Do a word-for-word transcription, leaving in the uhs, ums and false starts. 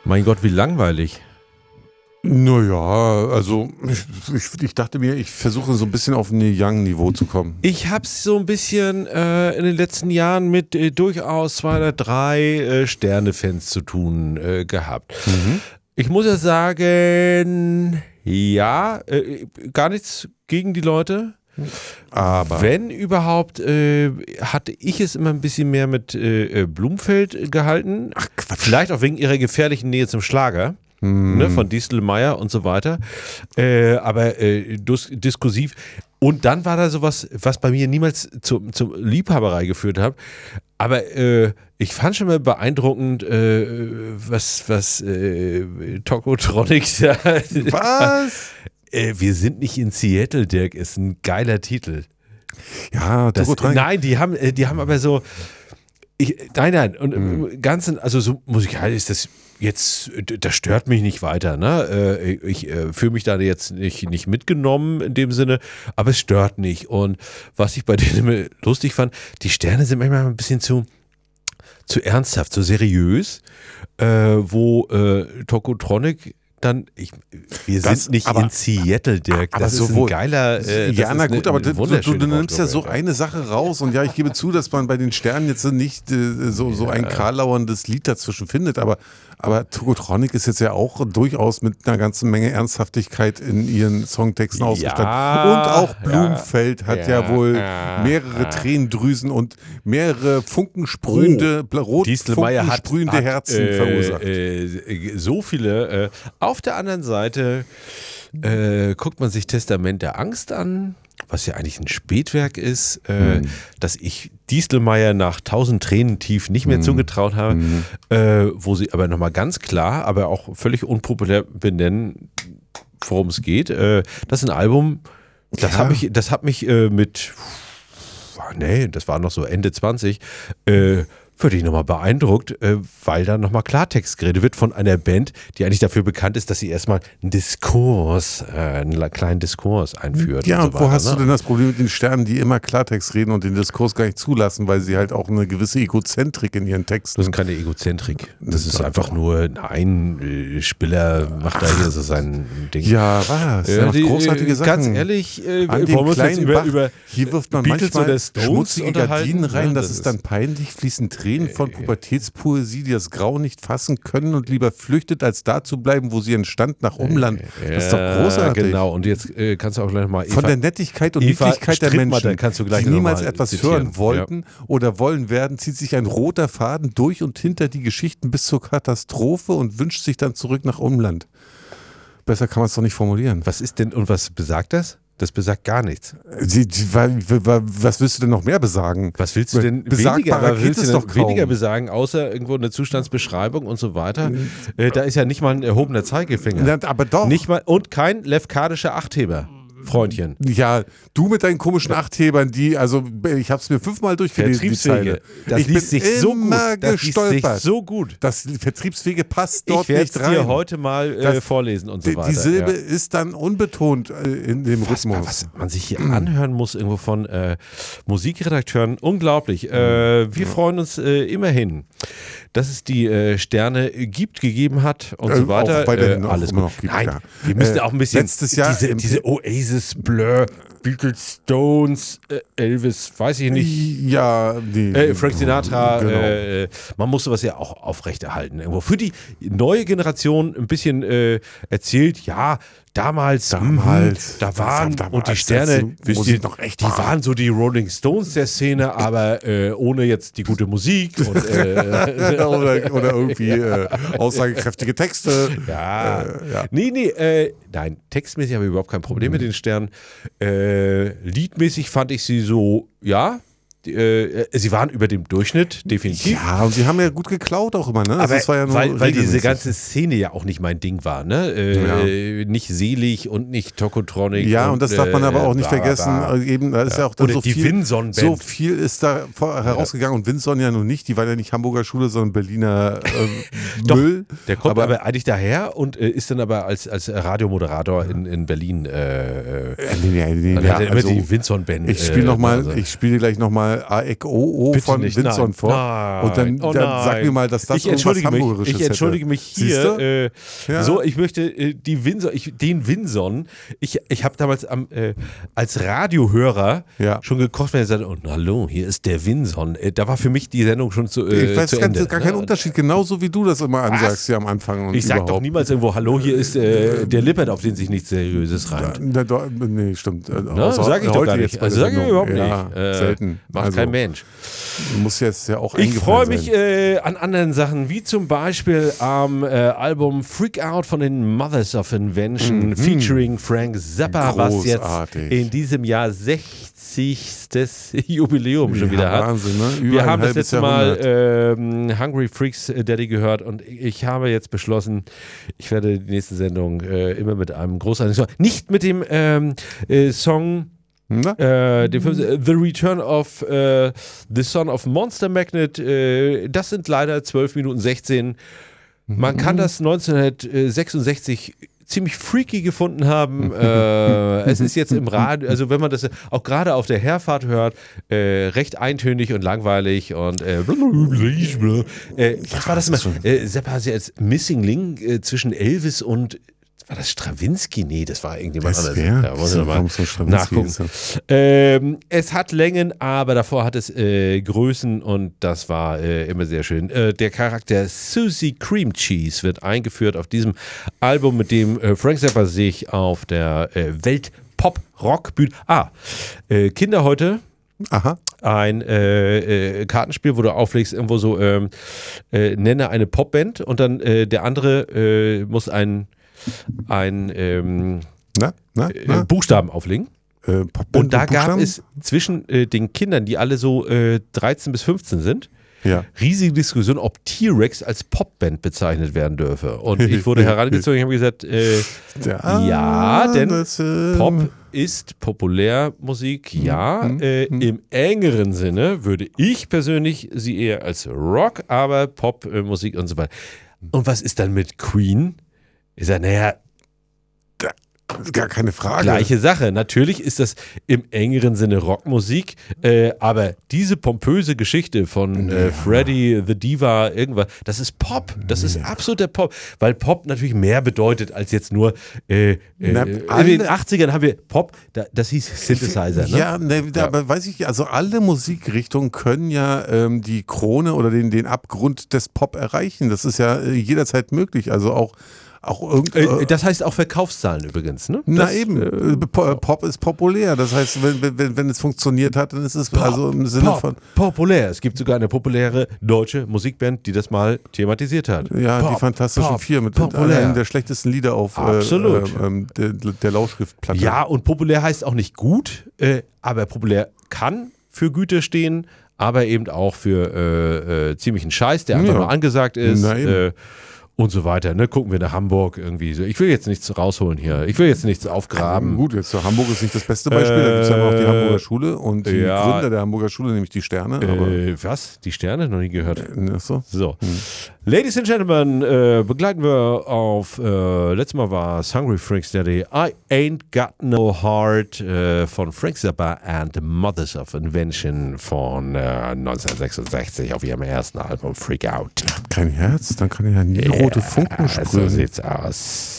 Mein Gott, wie langweilig. Naja, also ich, ich, ich dachte mir, ich versuche so ein bisschen auf ein Young-Niveau zu kommen. Ich habe es so ein bisschen äh, in den letzten Jahren mit äh, durchaus zwei oder drei äh, Sterne-Fans zu tun äh, gehabt. Mhm. Ich muss ja sagen, ja, äh, gar nichts gegen die Leute. Aber Wenn überhaupt, äh, hatte ich es immer ein bisschen mehr mit äh, Blumfeld gehalten. Ach Quatsch. Vielleicht auch wegen ihrer gefährlichen Nähe zum Schlager. Hm. Ne, von Distelmeier und so weiter. Äh, aber äh, dus- diskursiv. Und dann war da sowas, was bei mir niemals zu, zur Liebhaberei geführt hat. Aber äh, ich fand schon mal beeindruckend, äh, was, was äh, Tokotronic da. Was? Äh, wir sind nicht in Seattle, Dirk, ist ein geiler Titel. Ja, Das, Tokotronic. nein, die haben, äh, die haben aber so. Ich, nein, nein, und Hm. im Ganzen, also so musikalisch ist das jetzt, das stört mich nicht weiter, ne? Äh, Ich äh, fühle mich da jetzt nicht, nicht mitgenommen in dem Sinne, aber es stört nicht. Und was ich bei denen immer lustig fand, die Sterne sind manchmal ein bisschen zu, zu ernsthaft, zu seriös, äh, wo äh, Tokotronic dann, ich, wir Das- sind nicht aber- in Seattle, Dirk. aber Das ist sowohl- ein geiler. Äh, ja, das na ist gut, eine, aber du, eine du, wunderschöne du nimmst ja so Wortgruppe. eine Sache raus und ja, ich gebe zu, dass man bei den Sternen jetzt nicht äh, so, so ein karlauerndes Lied dazwischen findet, aber, aber Tokotronic ist jetzt ja auch durchaus mit einer ganzen Menge Ernsthaftigkeit in ihren Songtexten ausgestattet. Ja, Und auch Blumfeld hat ja, ja, wohl ja, mehrere ja. Tränendrüsen und mehrere funkensprühende, Oh, rot Distelmeier hat, funkensprühende hat Herzen äh, verursacht. Äh, so viele. Äh, auf der anderen Seite äh, guckt man sich Testament der Angst an, was ja eigentlich ein Spätwerk ist, äh, Hm. dass ich Distelmeier nach tausend Tränen tief nicht mehr Hm. zugetraut habe, Hm. äh, wo sie aber nochmal ganz klar, aber auch völlig unpopulär benennen, worum es geht. Äh, das ist ein Album, das Ja. habe ich, das hat mich äh, mit, nee, das war noch so Ende zwanzig, äh, völlig nochmal beeindruckt, äh, weil da nochmal Klartext geredet wird von einer Band, die eigentlich dafür bekannt ist, dass sie erstmal einen Diskurs, äh, einen kleinen Diskurs einführt. Ja, und und so wo weiter, hast ne? du denn das Problem mit den Sternen, die immer Klartext reden und den Diskurs gar nicht zulassen, weil sie halt auch eine gewisse Egozentrik in ihren Texten Das ist keine Egozentrik. Das Das ist ist einfach doch- nur ein äh, Spieler, macht da hier so sein Ding. Ja, was? Äh, Der macht die, großartige äh, Sachen. Ganz ehrlich, äh, An wollen dem wir uns jetzt kleinen über, Bach, über hier wirft man Beatles manchmal oder Stones schmutzige unterhalten, Gardinen rein, ne? das, Das ist ist- dann peinlich, fließen Tränen von Pubertätspoesie, die das Grau nicht fassen können und lieber flüchtet, als da zu bleiben, wo sie entstand, nach Umland. Das ist doch Ja, großartig. Genau, und jetzt äh, kannst du auch gleich mal Von der Nettigkeit und Eva Niedlichkeit der Strittmatter Menschen, kannst du gleich die noch niemals mal etwas zitieren. hören wollten oder wollen werden, zieht sich ein roter Faden durch und hinter die Geschichten bis zur Katastrophe und wünscht sich dann zurück nach Umland. Besser kann man es doch nicht formulieren. Was ist denn, und was besagt das? Das besagt gar nichts. Sie, die, wa- wa- was willst du denn noch mehr besagen? Was willst du denn Besagbarer weniger, was geht willst du es denn doch kaum. weniger besagen, außer irgendwo eine Zustandsbeschreibung und so weiter? Äh, da ist ja nicht mal ein erhobener Zeigefinger. Na, aber doch. Nicht mal, und kein lefkadischer Achtheber, Freundchen. Ja, du mit deinen komischen Achthebern, die, also ich habe es mir fünfmal durchgelesen, die Vertriebswege. Zeile. Das ich liest bin sich so gut. immer Das liest sich gestolpert. so gut. Das Vertriebswege passt dort Ich werde nicht es rein. dir heute mal äh, Das- vorlesen und so die, weiter. die Silbe ja. ist dann unbetont äh, in dem Was, Rhythmus. was man sich hier anhören muss, irgendwo von äh, Musikredakteuren, unglaublich. Äh, wir freuen uns äh, immerhin, dass es die äh, Sterne gibt, gegeben hat und Äh, so weiter. auch weiterhin äh, auch alles immer gut. noch gibt, Nein, ja. wir müssen Äh, auch ein bisschen letztes Jahr diese, im- diese Oasis, Blur, Beatles, Stones, äh, Elvis, weiß ich nicht. Ja, die, Äh, Frank Sinatra, Genau. äh, man muss sowas ja auch aufrechterhalten. Irgendwo. Für die neue Generation ein bisschen äh, erzählt, ja, damals, Damals, mhm, da waren damals, und die als Sterne, die wisst Musik ihr, noch echt die war. waren so die Rolling Stones der Szene, aber äh, ohne jetzt die gute Musik und äh, oder, oder irgendwie äh, aussagekräftige Texte. ja. Äh, ja. Nee, nee, äh, nein, textmäßig habe ich überhaupt kein Problem mit den Sternen. Äh, liedmäßig fand ich sie so, ja, die, äh, sie waren über dem Durchschnitt, definitiv. Ja, und sie haben ja gut geklaut auch immer, ne? Also Aber es war ja nur weil, weil diese regelmäßig. ganze Szene ja auch nicht mein Ding war, ne? Äh, Nicht Selig und nicht Tokotronic. Ja, und, das darf man äh, aber auch nicht bla, bla, vergessen. bla. Also eben, da ist ja, auch dann Oder so die viel, Winson-Band. so viel ist da vor, herausgegangen und Winson ja nun nicht. Die waren ja nicht Hamburger Schule, sondern Berliner äh, Doch, Müll. Der kommt aber, aber, eigentlich daher und äh, ist dann aber als, als Radiomoderator in, in Berlin. Äh, äh, äh, nee, nee, nee, dann ja, hat er immer also, die Winson-Band. ich spiele äh, noch mal, also- ich spiele gleich nochmal mal A E K O O Bitte von nicht, Vinson nein, vor. nein, Und dann, oh dann sag nein. mir mal, dass das ich irgendwas entschuldige mich, Hamburgerisches Ich entschuldige hätte. mich hier. Äh, Ja. So, ich möchte äh, die Winson, ich, den Winson, ich, ich habe damals am, äh, als Radiohörer Ja. schon gekocht, wenn er sagte, oh, hallo, hier ist der Winson. Äh, da war für mich die Sendung schon zu, äh, Ich weiß zu gar, Ende. gar keinen Ja. Unterschied, genauso wie du das immer Was? ansagst hier am Anfang. Und Ich sag überhaupt. doch niemals irgendwo, hallo, hier ist äh, der Lippert, auf den sich nichts Seriöses reimt. Na, da, nee, stimmt. Ne? Außer Sag ich doch heute gar jetzt nicht. bei Also der sag ich Sendung. überhaupt Ja, nicht. Äh, selten. Macht Also, kein Mensch. Muss jetzt ja auch Ich freue eingefallen mich sein. äh, an anderen Sachen, wie zum Beispiel am äh, Album Freak Out von den Mothers of Invention Mhm. featuring Frank Zappa, was jetzt Großartig. in diesem Jahr sechzigstes Jubiläum schon Ja, wieder hat. Wahnsinn, ne? Über Wir ein haben das halbes letzte Mal Jahrhundert. ähm, Hungry Freaks Daddy gehört und ich habe jetzt beschlossen, ich werde die nächste Sendung äh, immer mit einem großartigen Song, nicht mit dem ähm, äh, Song Na? äh, den Film, äh, The Return of äh, the Son of Monster Magnet, äh, das sind leider zwölf Minuten sechzehn. Man kann das neunzehnhundertsechsundsechzig ziemlich freaky gefunden haben. äh, es ist jetzt im Radio, also wenn man das auch gerade auf der Herfahrt hört, äh, recht eintönig und langweilig und äh, äh, was war das immer? Äh, Zappa hat ja als Missing Link äh, zwischen Elvis und war das Stravinsky? Nee, das war irgendjemand Das anderes. wär- Da muss ich noch mal warum so Stravinsky nachgucken. ist, ja. Ähm, es hat Längen, aber davor hat es äh, Größen und das war äh, immer sehr schön. Äh, der Charakter Susie Cream Cheese wird eingeführt auf diesem Album, mit dem äh, Frank Zappa sich auf der äh, Welt-Pop-Rock-Bühne. Ah, äh, Kinder heute. Aha. Ein äh, äh, Kartenspiel, wo du auflegst, irgendwo so, ähm, äh, nenne eine Popband und dann äh, der andere äh, muss ein, ein ähm, Na? Na? äh, Na? Buchstaben auflegen. Äh, Pop- Und da gab Buchstaben? es zwischen äh, den Kindern, die alle so äh, dreizehn bis fünfzehn sind, Ja. riesige Diskussion, ob T-Rex als Popband bezeichnet werden dürfe. Und ich wurde herangezogen, ich habe gesagt, äh, Ja, ja, denn das, äh, Pop ist Populärmusik, ja. Äh, Im engeren Sinne würde ich persönlich sie eher als Rock, aber Popmusik und so weiter. Und was ist dann mit Queen? Ich sage, naja, Gar keine Frage. gleiche Sache. Natürlich ist das im engeren Sinne Rockmusik, äh, aber diese pompöse Geschichte von äh, Freddy, The Diva, irgendwas, das ist Pop. Das ist absoluter Pop. Weil Pop natürlich mehr bedeutet als jetzt nur äh, äh, Na, in alle- den achtzigern haben wir Pop, da, das hieß Synthesizer. Ne? Ja, ne, da, aber weiß ich, also alle Musikrichtungen können ja ähm, die Krone oder den, den Abgrund des Pop erreichen. Das ist ja äh, jederzeit möglich. Also auch, auch irgend, Äh, das heißt auch Verkaufszahlen übrigens, ne? Na Das, eben, äh, äh, Po- Pop ist populär. Das heißt, wenn, wenn, wenn es funktioniert hat, dann ist es Pop, also im Sinne Pop, von. populär. Es gibt sogar eine populäre deutsche Musikband, die das mal thematisiert hat. Ja, Pop, die Fantastischen Pop, Vier mit populär. einem der schlechtesten Lieder auf äh, Absolut. äh, ähm, der, der Lautschriftplatte. Ja, und populär heißt auch nicht gut, äh, aber populär kann für Güte stehen, aber eben auch für äh, äh, ziemlichen Scheiß, der einfach Ja. nur angesagt ist. Na eben. Äh, und so weiter. Ne? Gucken wir nach Hamburg irgendwie so. Ich will jetzt nichts rausholen hier. Ich will jetzt nichts aufgraben. Gut, jetzt so Hamburg ist nicht das beste Beispiel, da gibt es ja noch die Äh, Hamburger Schule und die ja. Gründer der Hamburger Schule, nämlich die Sterne. Aber, Äh, was? Die Sterne? Noch nie gehört. ach so. So. Ladies and Gentlemen, äh, begleiten wir auf, äh, letztes Mal war es Hungry Freaks Daddy, I Ain't Got No Heart äh, von Frank Zappa and the Mothers of Invention von äh, neunzehnhundertsechsundsechzig auf ihrem ersten Album Freak Out. Kein Herz, dann kann er ja nie rote Funken So sprühen. sieht's aus.